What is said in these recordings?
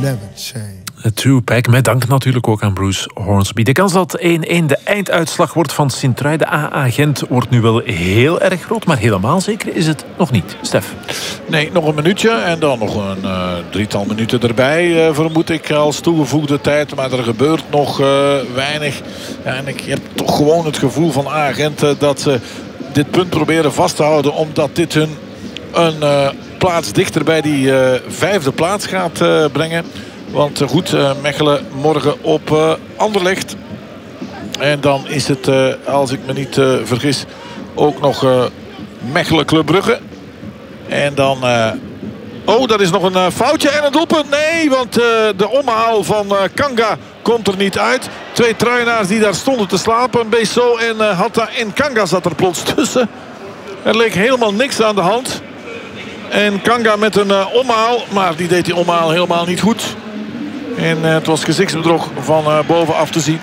never change. Het two-pack, met dank natuurlijk ook aan Bruce Hornsby. De kans dat 1-1 de einduitslag wordt van Sint-Truiden AA Gent wordt nu wel heel erg groot, maar helemaal zeker is het nog niet. Stef? Nee, nog een minuutje en dan nog een drietal minuten erbij, vermoed ik, als toegevoegde tijd. Maar er gebeurt nog weinig. Ja, en ik heb toch gewoon het gevoel van AA Gent dat ze dit punt proberen vast te houden, omdat dit hun een plaats dichter bij die vijfde plaats gaat brengen. Want goed, Mechelen morgen op Anderlecht. En dan is het, als ik me niet vergis, ook nog Mechelen Club Brugge. En dan... oh, dat is nog een foutje en een doelpunt. Nee, want de omhaal van Kanga komt er niet uit. Twee truienaars die daar stonden te slapen. Besso en Hatta en Kanga zat er plots tussen. Er leek helemaal niks aan de hand. En Kanga met een omhaal. Maar die deed die omhaal helemaal niet goed. En het was gezichtsbedrog van bovenaf te zien.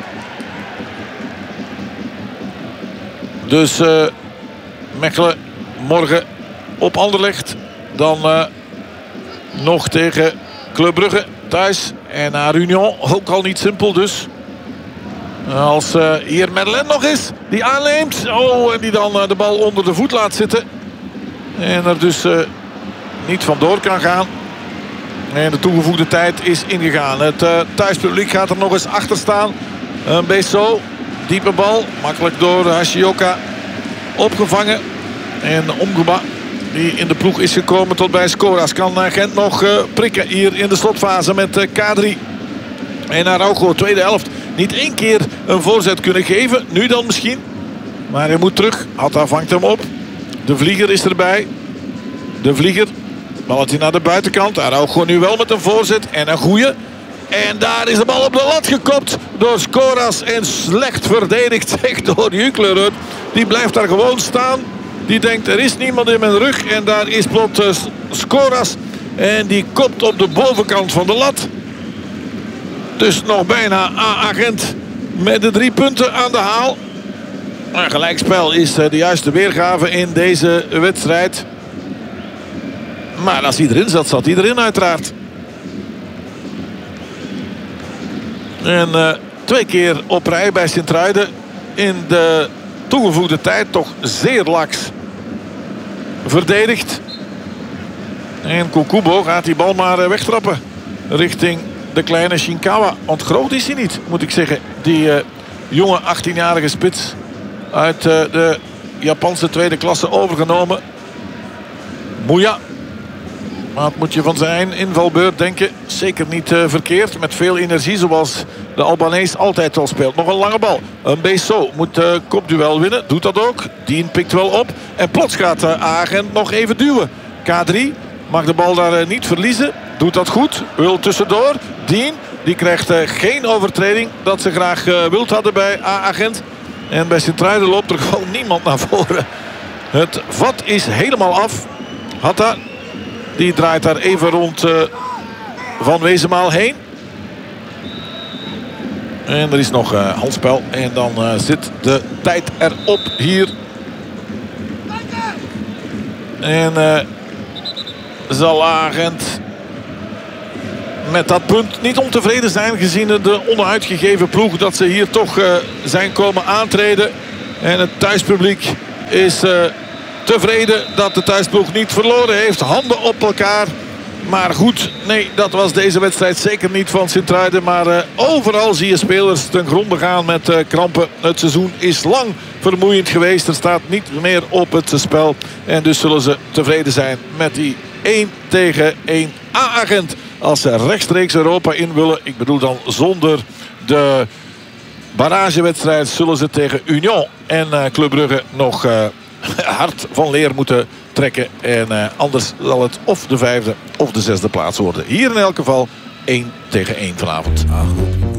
Dus Mechelen morgen op Anderlecht. Dan nog tegen Club Brugge thuis. En naar Union ook al niet simpel dus. Als hier Merlin nog is. Die aanneemt. Oh, en die dan de bal onder de voet laat zitten. En er dus niet vandoor kan gaan. En de toegevoegde tijd is ingegaan. Het thuispubliek gaat er nog eens achter staan. Besso, diepe bal. Makkelijk door Hashioka opgevangen. En Omgeba, die in de ploeg is gekomen tot bij Skoras. Kan Gent nog prikken hier in de slotfase met K3. En Araujo, tweede helft. Niet één keer een voorzet kunnen geven. Nu dan misschien. Maar hij moet terug. Hatta vangt hem op. De Vlieger is erbij. De Vlieger. Balletje naar de buitenkant. Araujo nu wel met een voorzet. En een goeie. En daar is de bal op de lat gekopt door Skoras. En slecht verdedigd door Juklerud. Die blijft daar gewoon staan. Die denkt er is niemand in mijn rug. En daar is plots Skoras. En die kopt op de bovenkant van de lat. Dus nog bijna AA Gent met de 3 punten aan de haal. Maar gelijkspel is de juiste weergave in deze wedstrijd. Maar als hij erin zat, zat hij erin uiteraard. En 2 keer op rij bij Sint-Truiden. In de toegevoegde tijd toch zeer laks verdedigd. En Kukubo gaat die bal maar wegtrappen. Richting de kleine Shinkawa. Want groot is hij niet, moet ik zeggen. Die jonge 18-jarige spits. Uit de Japanse tweede klasse overgenomen. Muya. Wat moet je van zijn invalbeurt denken? Zeker niet verkeerd. Met veel energie zoals de Albanees altijd al speelt. Nog een lange bal. Een Besso moet kopduel winnen. Doet dat ook. Dien pikt wel op. En plots gaat Agent nog even duwen. K3 mag de bal daar niet verliezen. Doet dat goed. Wil tussendoor. Dien die krijgt geen overtreding. Dat ze graag wild hadden bij A-agent. En bij Sint-Truiden loopt er gewoon niemand naar voren. Het vat is helemaal af. Hatta. Die draait daar even rond Van Wezenmaal heen. En er is nog handspel. En dan zit de tijd erop hier. En zal Agent met dat punt niet ontevreden zijn. Gezien de onuitgegeven ploeg dat ze hier toch zijn komen aantreden. En het thuispubliek is... tevreden dat de thuisploeg niet verloren heeft. Handen op elkaar. Maar goed, nee, dat was deze wedstrijd zeker niet van Sint-Truiden. Maar overal zie je spelers ten gronde gaan met krampen. Het seizoen is lang vermoeiend geweest. Er staat niet meer op het spel. En dus zullen ze tevreden zijn met die 1-1 A-agent. Als ze rechtstreeks Europa in willen. Ik bedoel dan zonder de barragewedstrijd zullen ze tegen Union en Club Brugge nog... hard van leer moeten trekken. En anders zal het of de 5e of de 6e plaats worden. Hier in elk geval 1-1 vanavond.